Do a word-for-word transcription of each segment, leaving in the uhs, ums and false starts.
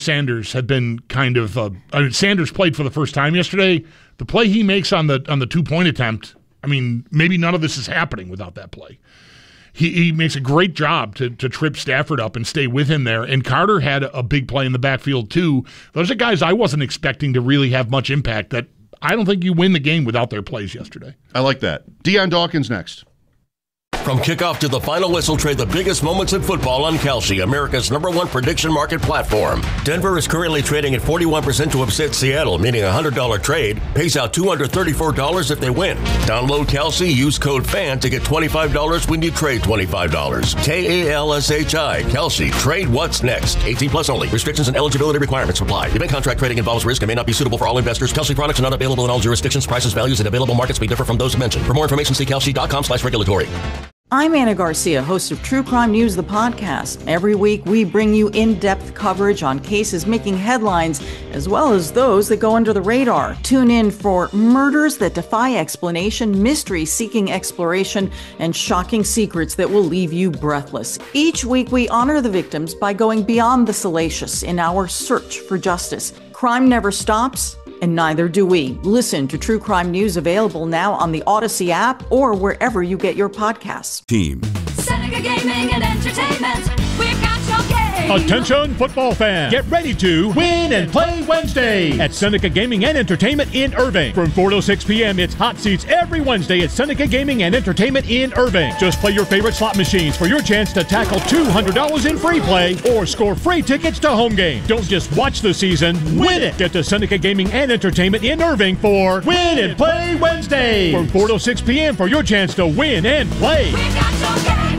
Sanders had been kind of uh, I mean, Sanders played for the first time yesterday. The play he makes on the on the two-point attempt, I mean, maybe none of this is happening without that play. He he makes a great job to to trip Stafford up and stay with him there. And Carter had a big play in the backfield too. Those are guys I wasn't expecting to really have much impact. That I don't think you win the game without their plays yesterday. I like that. Deion Dawkins next. From kickoff to the final whistle, trade the biggest moments in football on Kalshi, America's number one prediction market platform. Denver is currently trading at forty-one percent to upset Seattle, meaning a one hundred dollars trade pays out two hundred thirty-four dollars if they win. Download Kalshi, use code FAN to get twenty-five dollars when you trade twenty-five dollars. K A L S H I, Kalshi. Trade what's next. eighteen plus only. Restrictions and eligibility requirements apply. Event contract trading involves risk and may not be suitable for all investors. Kalshi products are not available in all jurisdictions. Prices, values, and available markets may differ from those mentioned. For more information, see kalshi.com slash regulatory. I'm Anna Garcia, host of True Crime News, the podcast. Every week, we bring you in-depth coverage on cases making headlines, as well as those that go under the radar. Tune in for murders that defy explanation, mysteries seeking exploration, and shocking secrets that will leave you breathless. Each week, we honor the victims by going beyond the salacious in our search for justice. Crime never stops, and neither do we. Listen to True Crime News, available now on the Odyssey app or wherever you get your podcasts. Team. Seneca Gaming and Entertainment. We've got your game. Attention football fans. Get ready to win and play Wednesday at Seneca Gaming and Entertainment in Irving. From four to six p.m., it's hot seats every Wednesday at Seneca Gaming and Entertainment in Irving. Just play your favorite slot machines for your chance to tackle two hundred dollars in free play or score free tickets to home game. Don't just watch the season, win it. Get to Seneca Gaming and Entertainment in Irving for Win and Play Wednesday. From four to six p.m. for your chance to win and play. We've got your game.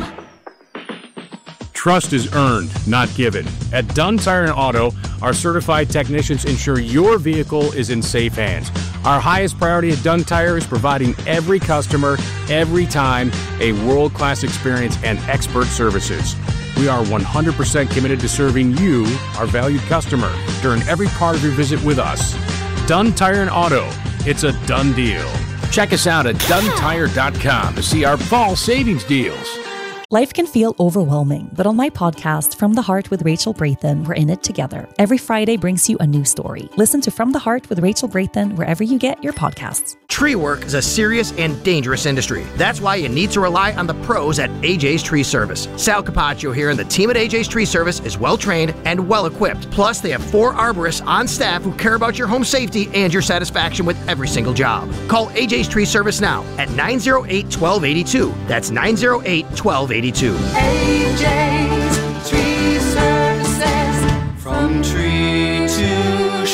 Trust is earned, not given. At Dunn Tire and Auto, our certified technicians ensure your vehicle is in safe hands. Our highest priority at Dunn Tire is providing every customer, every time, a world-class experience and expert services. We are one hundred percent committed to serving you, our valued customer, during every part of your visit with us. Dunn Tire and Auto. It's a done deal. Check us out at Dunn Tire dot com to see our fall savings deals. Life can feel overwhelming, but on my podcast, From the Heart with Rachel Brathen, we're in it together. Every Friday brings you a new story. Listen to From the Heart with Rachel Brathen wherever you get your podcasts. Tree work is a serious and dangerous industry. That's why you need to rely on the pros at A J's Tree Service. Sal Capaccio here, and the team at A J's Tree Service is well-trained and well-equipped. Plus, they have four arborists on staff who care about your home safety and your satisfaction with every single job. Call A J's Tree Service now at nine oh eight, one two eight two. That's nine oh eight, one two eight two. A J's Tree Services. From tree to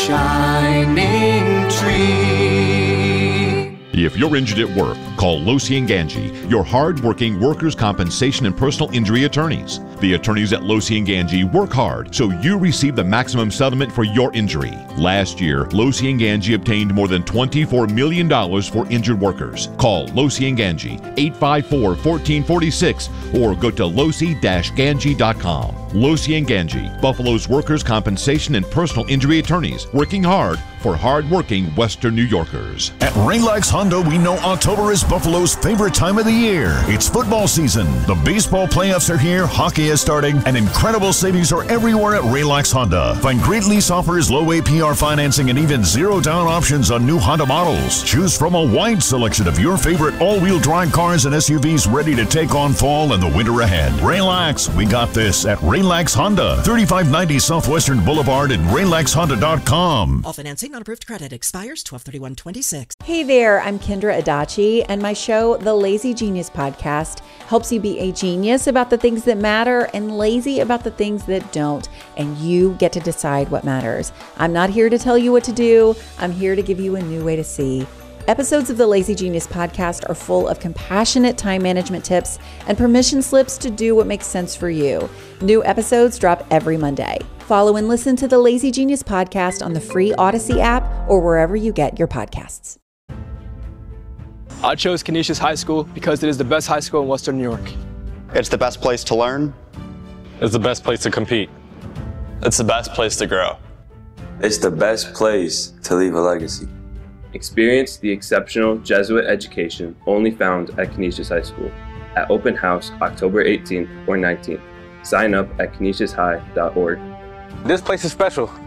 shining tree. If you're injured at work, call Losi and Ganji, your hard-working workers' compensation and personal injury attorneys. The attorneys at Losi and Ganji work hard so you receive the maximum settlement for your injury. Last year, Losi and Ganji obtained more than twenty-four million dollars for injured workers. Call Losi and Ganji, eight five four, one four four six, or go to losi dash ganji dot com. Losi and Ganji, Buffalo's workers' compensation and personal injury attorneys, working hard for hard-working Western New Yorkers. At Raylax Honda, we know October is Buffalo's favorite time of the year. It's football season. The baseball playoffs are here, hockey is starting, and incredible savings are everywhere at Raylax Honda. Find great lease offers, low A P R financing, and even zero-down options on new Honda models. Choose from a wide selection of your favorite all-wheel drive cars and S U Vs ready to take on fall and the winter ahead. Raylax, we got this at Raylax Honda, thirty-five ninety Southwestern Boulevard and Raylax Honda dot com. All financing not approved credit expires twelve thirty-one twenty-six. Hey there, I'm Kendra Adachi, and my show, The Lazy Genius Podcast, helps you be a genius about the things that matter and lazy about the things that don't, and you get to decide what matters. I'm not here to tell you what to do. I'm here to give you a new way to see. Episodes of the Lazy Genius Podcast are full of compassionate time management tips and permission slips to do what makes sense for you. New episodes drop every Monday. Follow and listen to the Lazy Genius Podcast on the free Odyssey app or wherever you get your podcasts. I chose Canisius High School because it is the best high school in Western New York. It's the best place to learn. It's the best place to compete. It's the best place to grow. It's the best place to leave a legacy. Experience the exceptional Jesuit education only found at Canisius High School at Open House October eighteenth or nineteenth. Sign up at canisius high dot org. This place is special.